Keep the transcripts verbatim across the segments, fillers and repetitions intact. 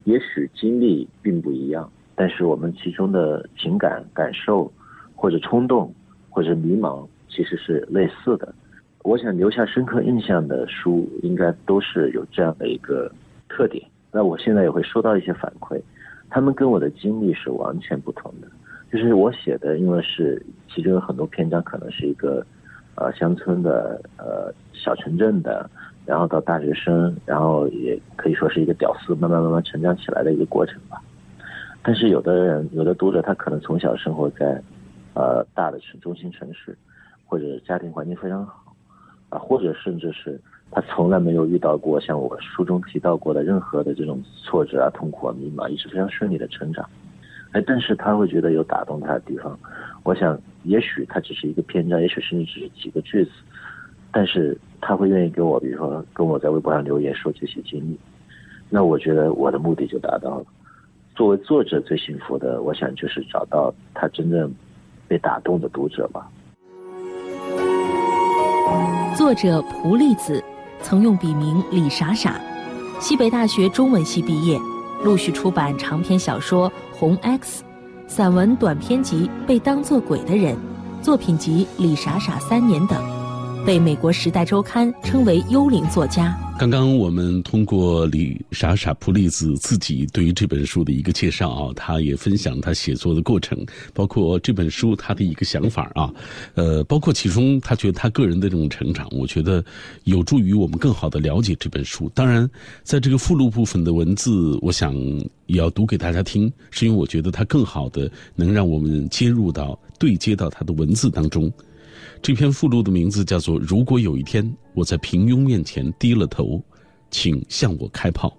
也许经历并不一样，但是我们其中的情感感受或者冲动或者迷茫其实是类似的。我想留下深刻印象的书应该都是有这样的一个特点。那我现在也会收到一些反馈，他们跟我的经历是完全不同的。就是我写的，因为是其中有很多篇章可能是一个呃乡村的呃小城镇的，然后到大学生，然后也可以说是一个屌丝慢慢慢慢成长起来的一个过程吧。但是有的人有的读者他可能从小生活在呃大的中心城市，或者家庭环境非常好啊，或者甚至是他从来没有遇到过像我书中提到过的任何的这种挫折啊、痛苦啊、迷茫，一直非常顺利的成长。哎，但是他会觉得有打动他的地方。我想，也许他只是一个篇章，也许甚至只是几个句子，但是他会愿意给我，比如说跟我在微博上留言说这些经历，那我觉得我的目的就达到了。作为作者最幸福的，我想就是找到他真正被打动的读者吧。 作者蒲栗子曾用笔名李傻傻，西北大学中文系毕业，陆续出版长篇小说《红 X》，散文短篇集《被当作鬼的人》，作品集《李傻傻三年》等，被美国《时代周刊》称为幽灵作家。 刚刚我们通过李傻傻蒲栗子自己对于这本书的一个介绍啊，他也分享他写作的过程，包括这本书他的一个想法啊，呃，包括其中他觉得他个人的这种成长，我觉得有助于我们更好的了解这本书。当然，在这个附录部分的文字，我想也要读给大家听，是因为我觉得它更好的能让我们接入到、对接到他的文字当中。这篇附录的名字叫做《如果有一天我在平庸面前低了头，请向我开炮》。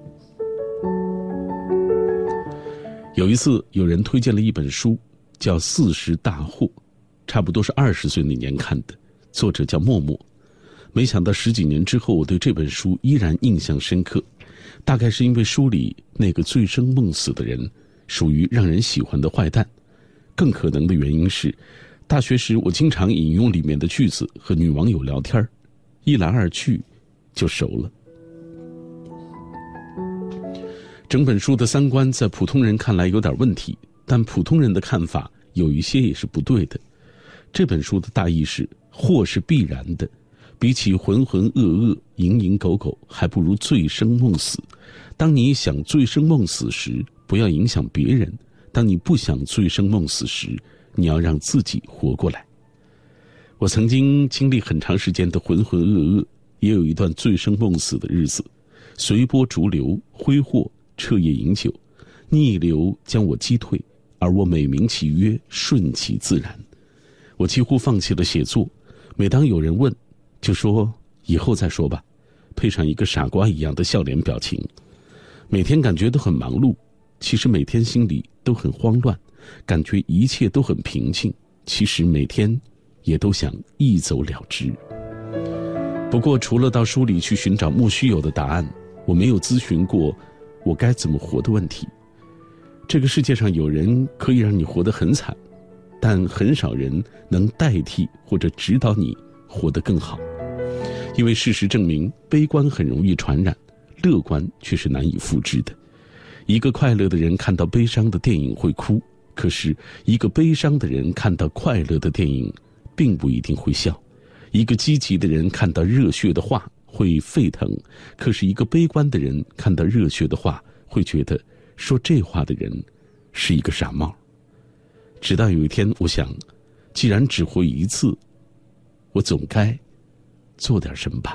有一次有人推荐了一本书叫《四十大祸》，差不多是二十岁那年看的，作者叫默默。没想到十几年之后，我对这本书依然印象深刻，大概是因为书里那个醉生梦死的人属于让人喜欢的坏蛋，更可能的原因是大学时我经常引用里面的句子和女网友聊天，一来二去就熟了。整本书的三观在普通人看来有点问题，但普通人的看法有一些也是不对的。这本书的大意是，祸是必然的，比起浑浑噩噩、蝇营狗苟，还不如醉生梦死。当你想醉生梦死时，不要影响别人；当你不想醉生梦死时，你要让自己活过来。我曾经经历很长时间的浑浑噩噩，也有一段醉生梦死的日子，随波逐流，挥霍，彻夜饮酒，逆流将我击退，而我美名其曰顺其自然。我几乎放弃了写作，每当有人问，就说以后再说吧，配上一个傻瓜一样的笑脸表情。每天感觉都很忙碌，其实每天心里都很慌乱，感觉一切都很平静，其实每天也都想一走了之。不过除了到书里去寻找莫须有的答案，我没有咨询过我该怎么活的问题。这个世界上有人可以让你活得很惨，但很少人能代替或者指导你活得更好。因为事实证明，悲观很容易传染，乐观却是难以复制的。一个快乐的人看到悲伤的电影会哭，可是一个悲伤的人看到快乐的电影并不一定会笑。一个积极的人看到热血的话会沸腾，可是一个悲观的人看到热血的话会觉得说这话的人是一个傻帽。直到有一天，我想，既然只活一次，我总该做点什么吧。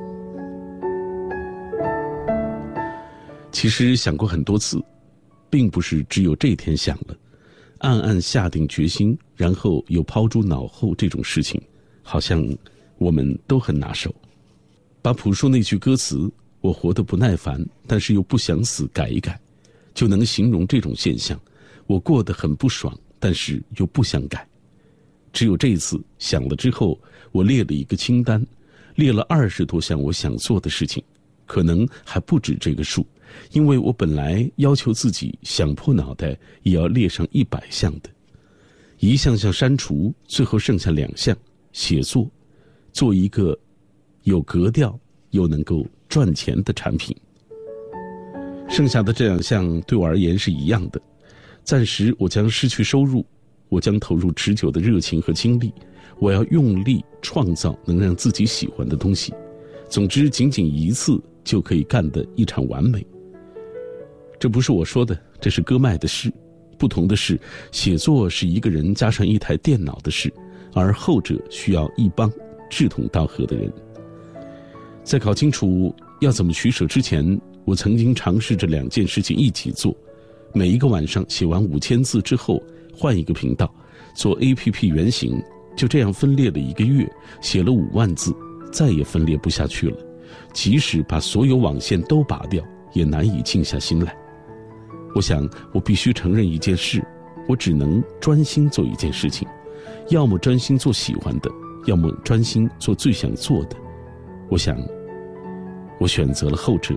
其实想过很多次，并不是只有这天想了，暗暗下定决心，然后又抛诸脑后，这种事情好像我们都很拿手。把朴树那句歌词我活得不耐烦，但是又不想死改一改，就能形容这种现象。我过得很不爽，但是又不想改。只有这一次想了之后，我列了一个清单，列了二十多项我想做的事情，可能还不止这个数，因为我本来要求自己想破脑袋也要列上一百项的。一项项删除，最后剩下两项：写作，做一个有格调又能够赚钱的产品。 剩下的这两项对我而言是一样的。暂时我将失去收入，我将投入持久的热情和精力，我要用力创造能让自己喜欢的东西。总之，仅仅一次就可以干得一场完美。这不是我说的，这是戈麦的诗。不同的是，写作是一个人加上一台电脑的事，而后者需要一帮志同道合的人。在搞清楚要怎么取舍之前，我曾经尝试着两件事情一起做。每一个晚上写完五千字之后，换一个频道做 A P P 原型，就这样分裂了一个月，写了五万字，再也分裂不下去了。即使把所有网线都拔掉，也难以静下心来。我想，我必须承认一件事，我只能专心做一件事情，要么专心做喜欢的，要么专心做最想做的。我想，我选择了后者。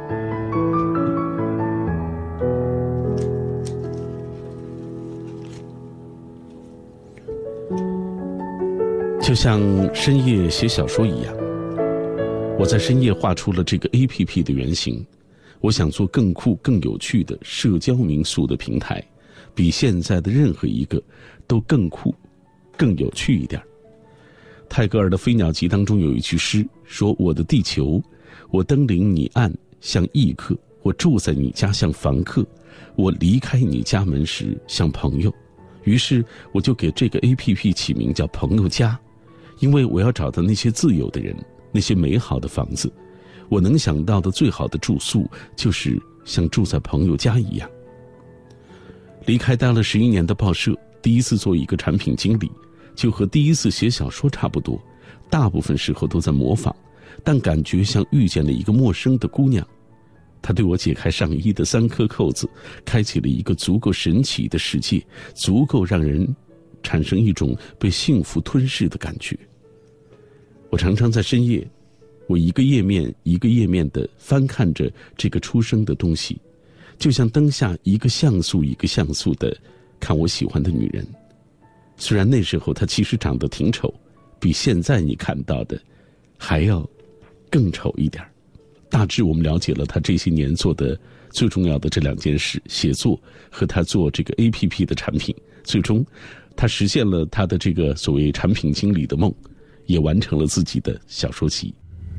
就像深夜写小说一样，我在深夜画出了这个 A P P 的原型。我想做更酷更有趣的社交民宿的平台，比现在的任何一个都更酷更有趣一点。泰戈尔的《飞鸟集》当中有一句诗说，我的地球，我登临你岸像异客，我住在你家像房客，我离开你家门时像朋友。于是我就给这个 A P P 起名叫朋友家，因为我要找到那些自由的人，那些美好的房子。我能想到的最好的住宿，就是像住在朋友家一样。离开待了十一年的报社，第一次做一个产品经理，就和第一次写小说差不多，大部分时候都在模仿，但感觉像遇见了一个陌生的姑娘。她对我解开上衣的三颗扣子，开启了一个足够神奇的世界，足够让人产生一种被幸福吞噬的感觉。我常常在深夜，我一个页面一个页面地翻看着这个出生的东西，就像灯下一个像素一个像素地看我喜欢的女人。虽然那时候她其实长得挺丑，比现在你看到的还要更丑一点。大致我们了解了她这些年做的最重要的这两件事，写作和她做这个 A P P 的产品。最终她实现了她的这个所谓产品经理的梦，也完成了自己的小说集。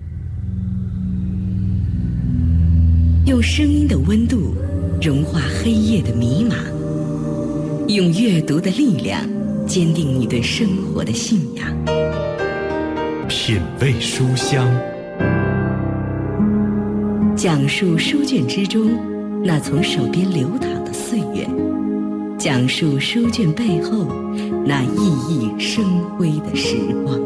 用声音的温度融化黑夜的迷茫，用阅读的力量坚定你对生活的信仰。 品味书香， 讲述书卷之中那从手边流淌的岁月，讲述书卷背后那熠熠生辉的时光。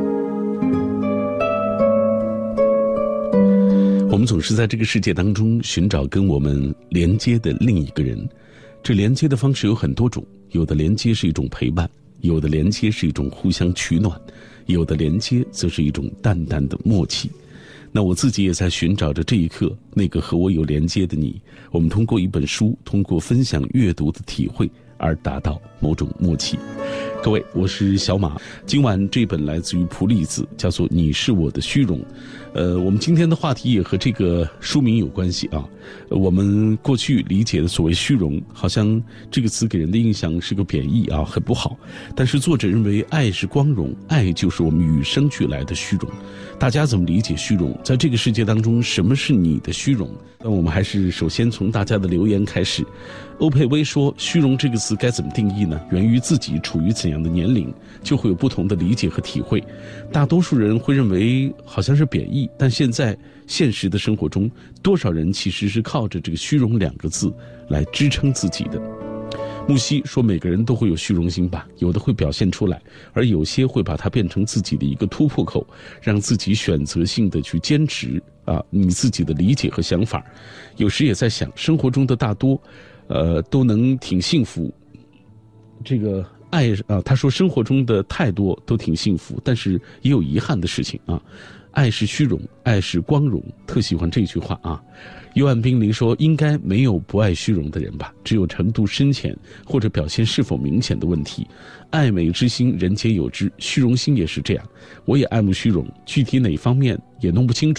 我们总是在这个世界当中寻找跟我们连接的另一个人，这连接的方式有很多种，有的连接是一种陪伴，有的连接是一种互相取暖，有的连接则是一种淡淡的默契。那我自己也在寻找着这一刻那个和我有连接的你，我们通过一本书，通过分享阅读的体会而达到某种默契。各位，我是小马，今晚这本来自于普利兹，叫做《你是我的虚荣》。呃，我们今天的话题也和这个书名有关系啊。我们过去理解的所谓虚荣，好像这个词给人的印象是个贬义啊，很不好。但是作者认为爱是光荣，爱就是我们与生俱来的虚荣。大家怎么理解虚荣？在这个世界当中，什么是你的虚荣？那我们还是首先从大家的留言开始。欧佩薇说，虚荣这个词该怎么定义呢？源于自己处于怎样的年龄，就会有不同的理解和体会。大多数人会认为好像是贬义，但现在现实的生活中，多少人其实是靠着这个虚荣两个字来支撑自己的。木西说，每个人都会有虚荣心吧，有的会表现出来，而有些会把它变成自己的一个突破口，让自己选择性的去坚持啊你自己的理解和想法。有时也在想，生活中的大多呃都能挺幸福，这个爱啊，他说生活中的太多都挺幸福，但是也有遗憾的事情啊。爱是虚荣，爱是光荣，特喜欢这句话啊。幽暗冰凌说，应该没有不爱虚荣的人吧，只有程度深浅或者表现是否明显的问题。爱美之心人皆有之，虚荣心也是这样。我也爱慕虚荣，具体哪方面也弄不清楚，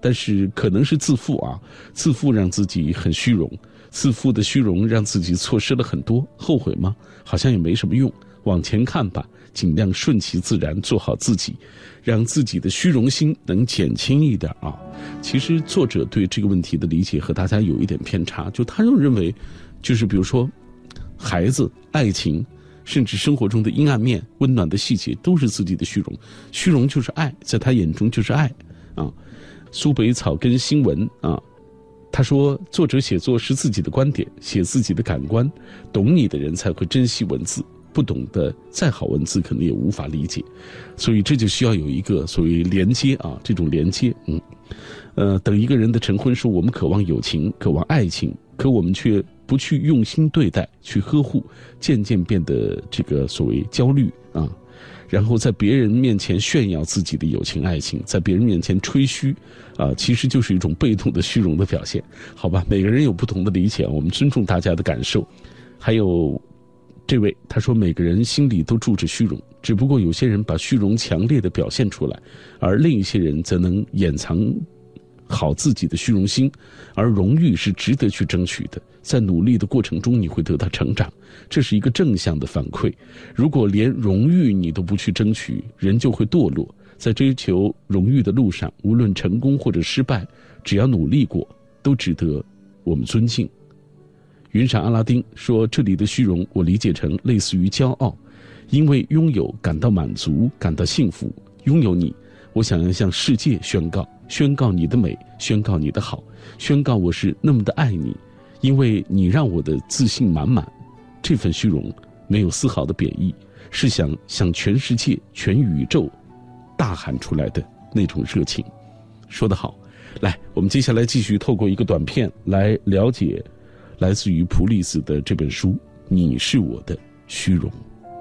但是可能是自负啊，自负让自己很虚荣，自负的虚荣让自己错失了很多，后悔吗？好像也没什么用，往前看吧，尽量顺其自然，做好自己，让自己的虚荣心能减轻一点啊。其实作者对这个问题的理解和大家有一点偏差，就他就认为，就是比如说孩子、爱情，甚至生活中的阴暗面、温暖的细节，都是自己的虚荣。虚荣就是爱，在他眼中就是爱啊。苏北草根新闻啊，他说，作者写作是自己的观点，写自己的感官，懂你的人才会珍惜文字，不懂的再好文字可能也无法理解，所以这就需要有一个所谓连接啊，这种连接，嗯，呃，等一个人的晨昏说，我们渴望友情，渴望爱情，可我们却不去用心对待，去呵护，渐渐变得这个所谓焦虑啊，然后在别人面前炫耀自己的友情爱情，在别人面前吹嘘啊，其实就是一种被动的虚荣的表现。好吧，每个人有不同的理解，我们尊重大家的感受。还有这位他说，每个人心里都住着虚荣，只不过有些人把虚荣强烈的表现出来，而另一些人则能掩藏好自己的虚荣心，而荣誉是值得去争取的，在努力的过程中你会得到成长，这是一个正向的反馈。如果连荣誉你都不去争取，人就会堕落。在追求荣誉的路上，无论成功或者失败，只要努力过，都值得我们尊敬。云闪阿拉丁说，这里的虚荣我理解成类似于骄傲，因为拥有感到满足，感到幸福。拥有你，我想要向世界宣告，宣告你的美，宣告你的好，宣告我是那么的爱你，因为你让我的自信满满。这份虚荣没有丝毫的贬义，是想向全世界、全宇宙大喊出来的那种热情。说得好。来，我们接下来继续透过一个短片来了解来自于普利兹的这本书《你是我的虚荣》。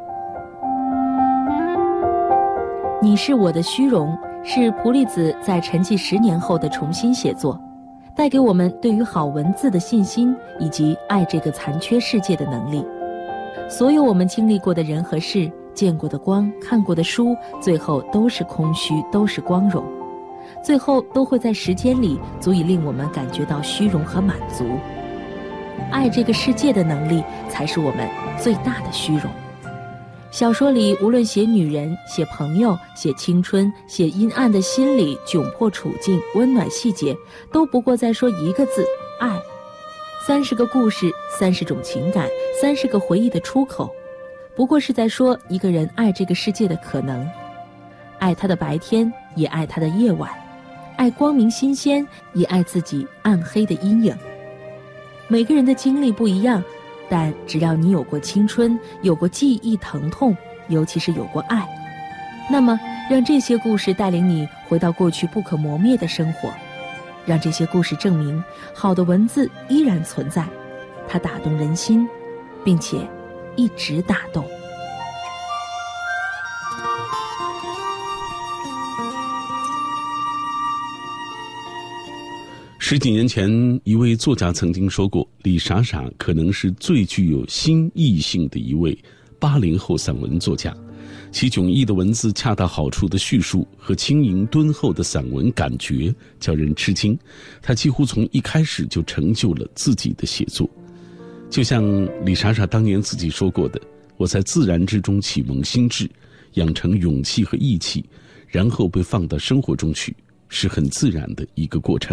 你是我的虚荣是普利兹在沉寂十年后的重新写作，带给我们对于好文字的信心，以及爱这个残缺世界的能力。所有我们经历过的人和事，见过的光，看过的书，最后都是空虚，都是光荣，最后都会在时间里足以令我们感觉到虚荣和满足。爱这个世界的能力才是我们最大的虚荣。小说里无论写女人，写朋友，写青春，写阴暗的心理，窘迫处境，温暖细节，都不过在说一个字：爱。三十个故事，三十种情感，三十个回忆的出口，不过是在说一个人爱这个世界的可能，爱他的白天，也爱他的夜晚，爱光明新鲜，也爱自己暗黑的阴影。每个人的经历不一样，但只要你有过青春，有过记忆疼痛，尤其是有过爱，那么让这些故事带领你回到过去不可磨灭的生活，让这些故事证明好的文字依然存在，它打动人心，并且一直打动。 十几年前，一位作家曾经说过，李傻傻可能是最具有新意性的一位八零后散文作家，其迥异的文字恰到好处的叙述和轻盈敦厚的散文感觉叫人吃惊。他几乎从一开始就成就了自己的写作，就像李傻傻当年自己说过的，我在自然之中启蒙心智，养成勇气和义气，然后被放到生活中去，是很自然的一个过程。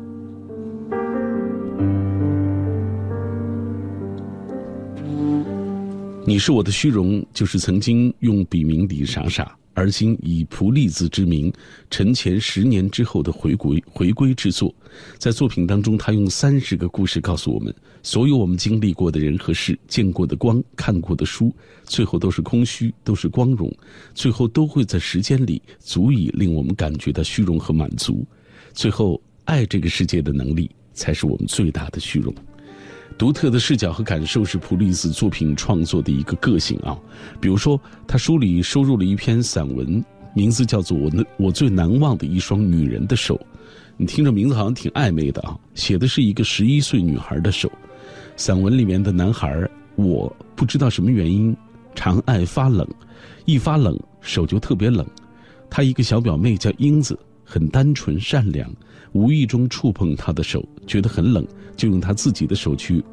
你是我的虚荣就是曾经用笔名李傻傻，而今以普利兹之名沉潜十年之后的回归回归之作。在作品当中，他用三十个故事告诉我们，所有我们经历过的人和事，见过的光，看过的书，最后都是空虚，都是光荣，最后都会在时间里足以令我们感觉到虚荣和满足。最后，爱这个世界的能力才是我们最大的虚荣。独特的视角和感受是普利兹作品创作的一个个性啊。比如说，他书里收入了一篇散文，名字叫做我我最难忘的一双女人的手。你听着名字好像挺暧昧的啊，写的是一个十一岁女孩的手。散文里面的男孩，我不知道什么原因常爱发冷，一发冷手就特别冷。他一个小表妹叫英子， 很单纯善良，无意中触碰他的手，觉得很冷，就用他自己的手去